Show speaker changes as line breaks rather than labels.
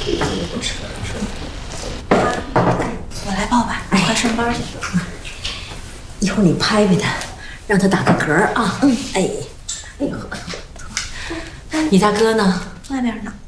我来抱吧，你快上班去。
一会儿你拍拍他，让他打个嗝啊。哎呦，你大哥呢？
外边呢。